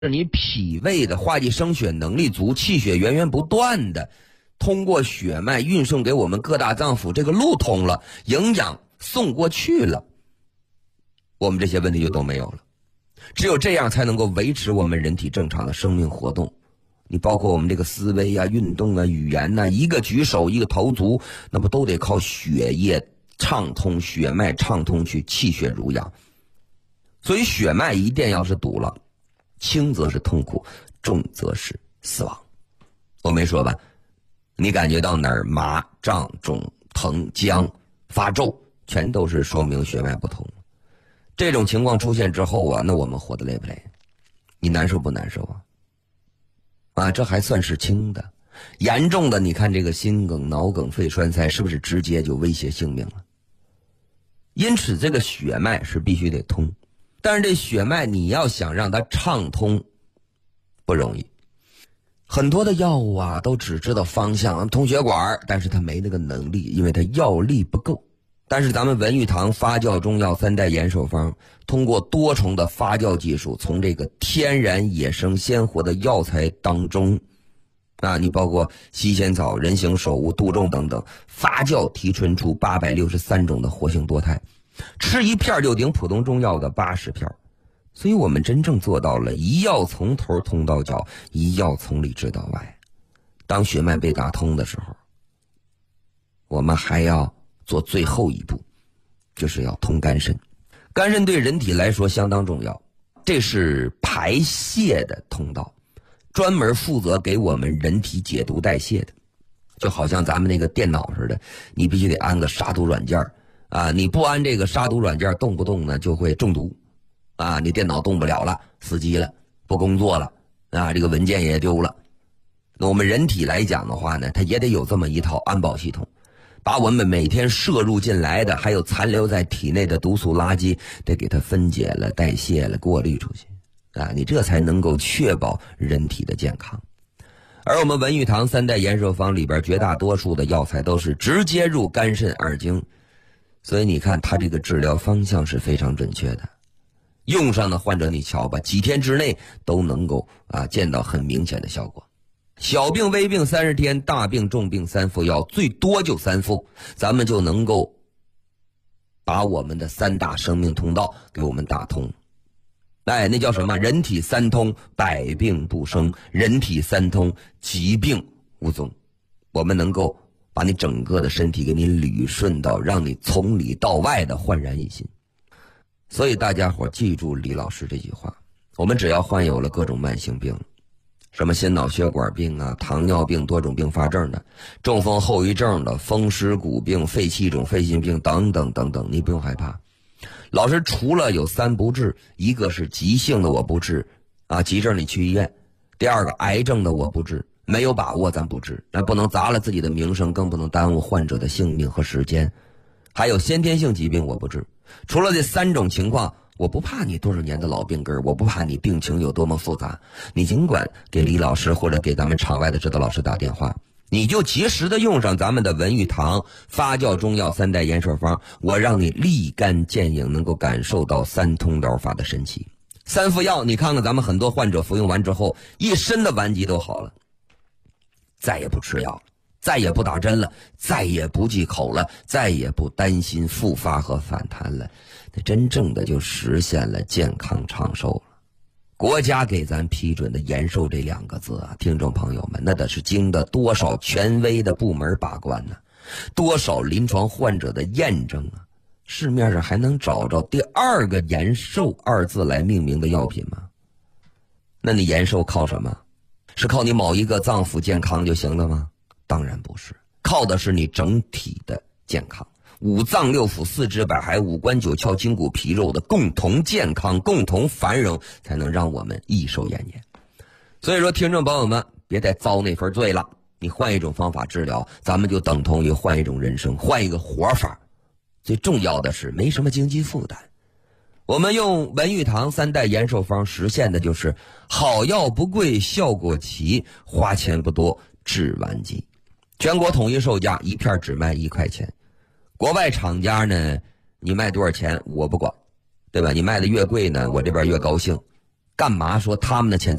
你脾胃的化气生血能力足，气血源源不断的通过血脉运送给我们各大脏腑，这个路通了，营养送过去了，我们这些问题就都没有了。只有这样才能够维持我们人体正常的生命活动。你包括我们这个思维啊、运动啊、语言啊，一个举手一个投足，那不都得靠血液畅通、血脉畅通去气血濡养。所以血脉一定要是堵了，轻则是痛苦，重则是死亡。我没说吧？你感觉到哪儿麻、胀、肿、疼、僵、发皱，全都是说明血脉不通。这种情况出现之后啊，那我们活得累不累？你难受不难受啊？这还算是轻的，严重的你看这个心梗、脑梗、肺栓塞，是不是直接就威胁性命了？因此这个血脉是必须得通，但是这血脉你要想让它畅通不容易。很多的药物啊都只知道方向通血管，但是它没那个能力，因为它药力不够。但是咱们文玉堂发酵中药3代延寿方，通过多重的发酵技术，从这个天然野生鲜活的药材当中啊，你包括西仙草、人形首乌、杜仲等等，发酵提纯出863种的活性多肽，吃一片就顶普通中药的80片。所以我们真正做到了一药从头通到脚，一药从里治到外。当血脉被打通的时候，我们还要做最后一步，就是要通肝肾。肝肾对人体来说相当重要，这是排泄的通道，专门负责给我们人体解毒代谢的。就好像咱们那个电脑似的，你必须得安个杀毒软件啊，你不安这个杀毒软件，动不动呢就会中毒啊，你电脑动不了了，死机了，不工作了啊，这个文件也丢了。那我们人体来讲的话呢，它也得有这么一套安保系统，把我们每天摄入进来的还有残留在体内的毒素垃圾得给它分解了、代谢了、过滤出去啊，你这才能够确保人体的健康。而我们文玉堂3代延寿方里边绝大多数的药材都是直接入肝肾二经，所以你看它这个治疗方向是非常准确的。用上的患者你瞧吧，几天之内都能够见到很明显的效果。小病微病30天，大病重病3副药，最多就3副，咱们就能够把我们的3大生命通道给我们打通。那叫什么？人体3通，百病不生；人体3通，疾病无踪。我们能够把你整个的身体给你捋顺到，让你从里到外的焕然一新。所以大家伙记住李老师这句话，我们只要患有了各种慢性病，什么心脑血管病啊、糖尿病、多种并发症的、中风后遗症的、风湿骨病、肺气肿、肺心病等等等等，你不用害怕。老师除了有3不治，一个是急性的我不治急症你去医院；第二个癌症的我不治，没有把握咱不治，那不能砸了自己的名声，更不能耽误患者的性命和时间。还有先天性疾病我不治。除了这3种情况，我不怕你多少年的老病根，我不怕你病情有多么复杂，你尽管给李老师或者给咱们场外的指导老师打电话，你就及时的用上咱们的文玉堂发酵中药3代延寿方，我让你立竿见影，能够感受到3通疗法的神奇。3副药，你看看咱们很多患者服用完之后，一身的顽疾都好了，再也不吃药，再也不打针了，再也不忌口了，再也不担心复发和反弹了，那真正的就实现了健康长寿了。国家给咱批准的延寿这2个字听众朋友们，那得是经得多少权威的部门把关呢？多少临床患者的验证啊？市面上还能找着第2个延寿2字来命名的药品吗？那你延寿靠什么？是靠你某一个脏腑健康就行了吗？当然不是，靠的是你整体的健康。5脏6腑4肢百骸5官9窍筋骨皮肉的共同健康、共同繁荣，才能让我们益寿延年。所以说听众朋友们，别再遭那份罪了，你换一种方法治疗，咱们就等同于换一种人生，换一个活法。最重要的是没什么经济负担。我们用文玉堂3代延寿方实现的就是好药不贵，效果齐，花钱不多，治顽疾。全国统一售价1片只卖1块钱。国外厂家呢，你卖多少钱我不管，对吧？你卖的越贵呢，我这边越高兴。 干嘛说他们的钱